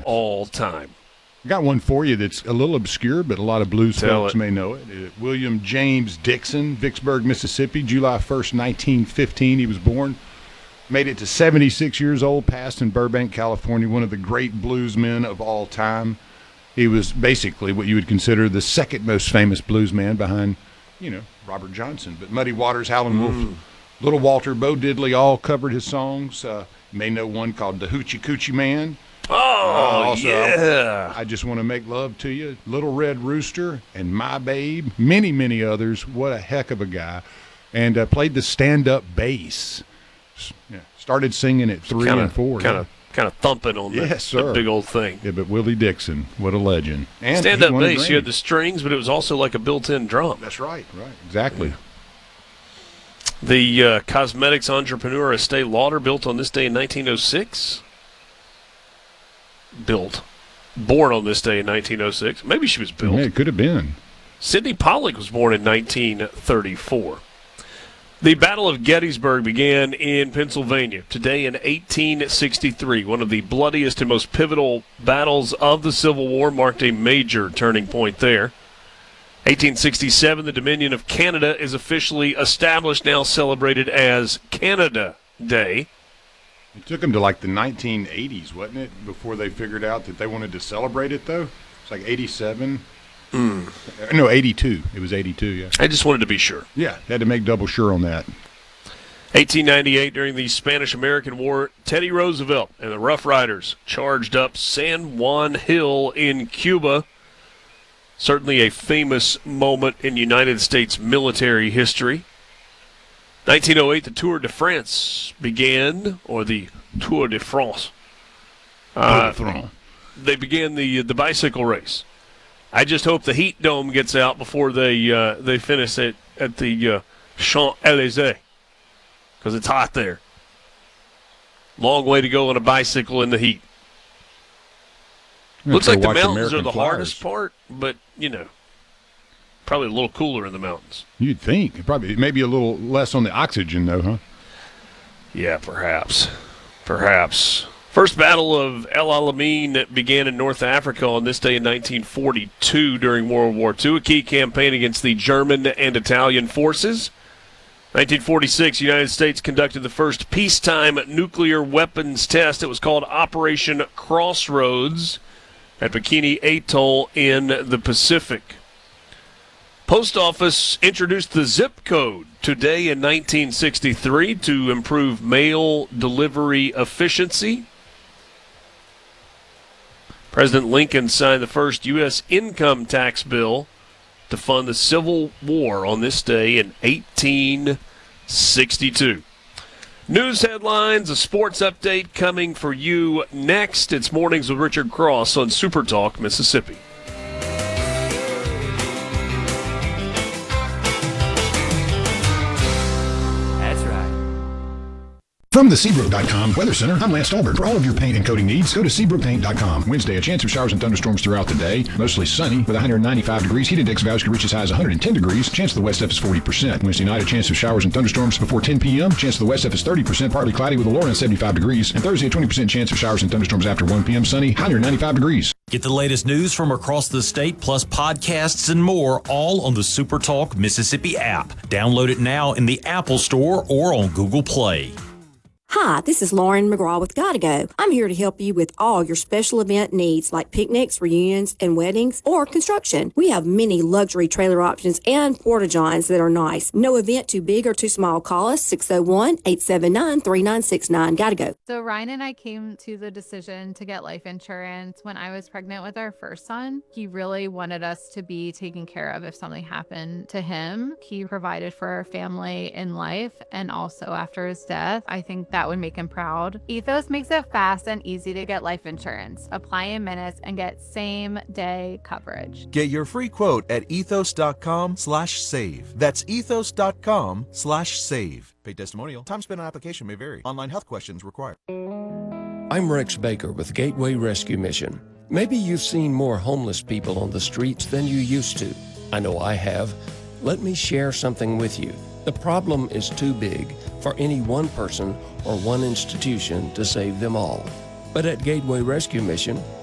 all time. I got one for you that's a little obscure, but a lot of blues folks may know it. William James Dixon, Vicksburg, Mississippi, July 1st, 1915. He was born. Made it to 76 years old, passed in Burbank, California, one of the great bluesmen of all time. He was basically what you would consider the second most famous bluesman behind, Robert Johnson. But Muddy Waters, Howlin' Wolf, Little Walter, Bo Diddley all covered his songs. You may know one called The Hoochie Coochie Man. Also, yeah. I Just Want to Make Love to You, Little Red Rooster, and My Babe, many, many others. What a heck of a guy. And played the stand-up bass. Yeah, started singing at 3 and 4. Kind of thumping on the big old thing. Yeah, but Willie Dixon, what a legend. And stand-up bass, you had the strings, but it was also like a built-in drum. That's right, exactly. The cosmetics entrepreneur Estee Lauder, built on this day in 1906. Born on this day in 1906. Maybe she was built. Yeah, it could have been. Sidney Pollack was born in 1934. The Battle of Gettysburg began in Pennsylvania today in 1863. One of the bloodiest and most pivotal battles of the Civil War, marked a major turning point there. 1867, the Dominion of Canada is officially established, now celebrated as Canada Day. It took them to like the 1980s, wasn't it, before they figured out that they wanted to celebrate it, though? It's like 87. No, 82. It was 82, yeah. I just wanted to be sure. Yeah, had to make double sure on that. 1898, during the Spanish-American War, Teddy Roosevelt and the Rough Riders charged up San Juan Hill in Cuba. Certainly a famous moment in United States military history. 1908, the Tour de France began, or the Tour de France. They began the bicycle race. I just hope the heat dome gets out before they finish it at the Champs-Élysées, because it's hot there. Long way to go on a bicycle in the heat. Looks like the mountains are the hardest part, but, probably a little cooler in the mountains. You'd think. Probably maybe a little less on the oxygen, though, huh? Yeah, perhaps. First Battle of El Alamein began in North Africa on this day in 1942 during World War II, a key campaign against the German and Italian forces. 1946, the United States conducted the first peacetime nuclear weapons test. It was called Operation Crossroads at Bikini Atoll in the Pacific. Post Office introduced the zip code today in 1963 to improve mail delivery efficiency. President Lincoln signed the first U.S. income tax bill to fund the Civil War on this day in 1862. News headlines, a sports update coming for you next. It's Mornings with Richard Cross on Super Talk, Mississippi. From the Seabrook.com Weather Center, I'm Lance Stolberg. For all of your paint and coating needs, go to SeabrookPaint.com. Wednesday, a chance of showers and thunderstorms throughout the day. Mostly sunny with 195 degrees. Heat index values can reach as high as 110 degrees. Chance of the west F is 40%. Wednesday night, a chance of showers and thunderstorms before 10 p.m. Chance of the west F is 30%, partly cloudy with a low around 75 degrees. And Thursday, a 20% chance of showers and thunderstorms after 1 p.m. Sunny, 195 degrees. Get the latest news from across the state, plus podcasts and more, all on the Super Talk Mississippi app. Download it now in the Apple Store or on Google Play. Hi, this is Lauren McGraw with Gotta Go. I'm here to help you with all your special event needs like picnics, reunions, and weddings, or construction. We have many luxury trailer options and porta-johns that are nice. No event too big or too small. Call us 601-879-3969. Gotta Go. So Ryan and I came to the decision to get life insurance when I was pregnant with our first son. He really wanted us to be taken care of if something happened to him. He provided for our family in life and also after his death. I think that would make him proud. Ethos makes it fast and easy to get life insurance. Apply in minutes and get same-day coverage. Get your free quote at ethos.com/save. That's ethos.com/save. Paid testimonial. Time spent on application may vary. Online health questions required. I'm Rex Baker with Gateway Rescue Mission. Maybe you've seen more homeless people on the streets than you used to. I know I have. Let me share something with you. The problem is too big for any one person or one institution to save them all. But at Gateway Rescue Mission,